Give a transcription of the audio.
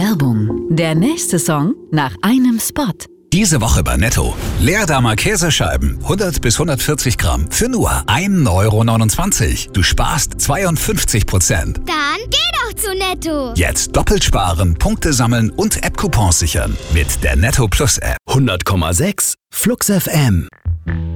Werbung. Der nächste Song nach einem Spot. Diese Woche bei Netto. Leerdamer Käsescheiben, 100 bis 140 Gramm, für nur 1,29 €. Du sparst 52%. Dann geh doch zu Netto. Jetzt doppelt sparen, Punkte sammeln und App-Coupons sichern. Mit der Netto Plus App. 100,6 Flux FM.